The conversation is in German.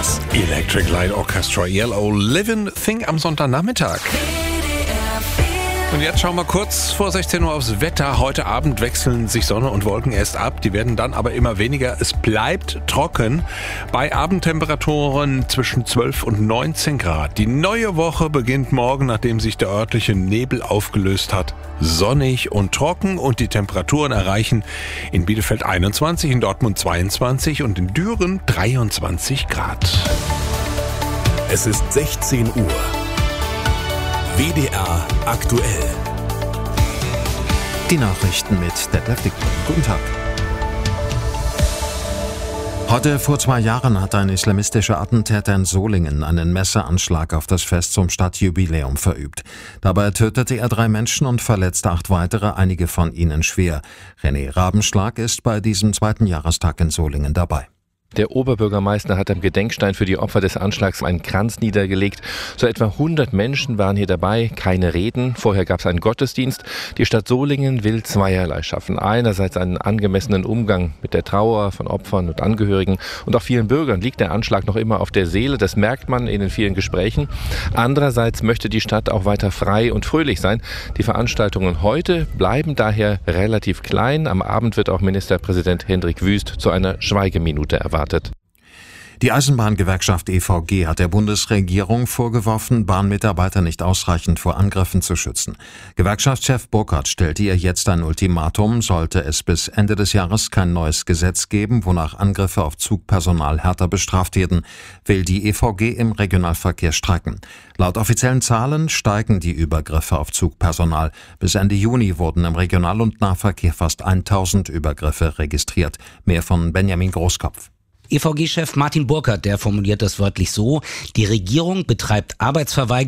Das Electric Light Orchestra Yellow Livin' Thing am Sonntagnachmittag. Und jetzt schauen wir kurz vor 16 Uhr aufs Wetter. Heute Abend wechseln sich Sonne und Wolken erst ab. Die werden dann aber immer weniger. Es bleibt trocken bei Abendtemperaturen zwischen 12 und 19 Grad. Die neue Woche beginnt morgen, nachdem sich der örtliche Nebel aufgelöst hat. Sonnig und trocken und die Temperaturen erreichen in Bielefeld 21, in Dortmund 22 und in Düren 23 Grad. Es ist 16 Uhr. WDR aktuell. Die Nachrichten mit Detlef Dickmann. Guten Tag. Heute vor 2 Jahren hat ein islamistischer Attentäter in Solingen einen Messeranschlag auf das Fest zum Stadtjubiläum verübt. Dabei tötete er 3 Menschen und verletzte 8 weitere, einige von ihnen schwer. René Rabenschlag ist bei diesem 2. Jahrestag in Solingen dabei. Der Oberbürgermeister hat am Gedenkstein für die Opfer des Anschlags einen Kranz niedergelegt. So etwa 100 Menschen waren hier dabei, keine Reden. Vorher gab es einen Gottesdienst. Die Stadt Solingen will zweierlei schaffen. Einerseits einen angemessenen Umgang mit der Trauer von Opfern und Angehörigen. Und auch vielen Bürgern liegt der Anschlag noch immer auf der Seele. Das merkt man in den vielen Gesprächen. Andererseits möchte die Stadt auch weiter frei und fröhlich sein. Die Veranstaltungen heute bleiben daher relativ klein. Am Abend wird auch Ministerpräsident Hendrik Wüst zu einer Schweigeminute erwartet. Die Eisenbahngewerkschaft EVG hat der Bundesregierung vorgeworfen, Bahnmitarbeiter nicht ausreichend vor Angriffen zu schützen. Gewerkschaftschef Burkhardt stellte ihr jetzt ein Ultimatum, sollte es bis Ende des Jahres kein neues Gesetz geben, wonach Angriffe auf Zugpersonal härter bestraft werden, will die EVG im Regionalverkehr streiken. Laut offiziellen Zahlen steigen die Übergriffe auf Zugpersonal. Bis Ende Juni wurden im Regional- und Nahverkehr fast 1000 Übergriffe registriert. Mehr von Benjamin Großkopf. EVG-Chef Martin Burkhardt, der formuliert das wörtlich so: Die Regierung betreibt Arbeitsverweigerung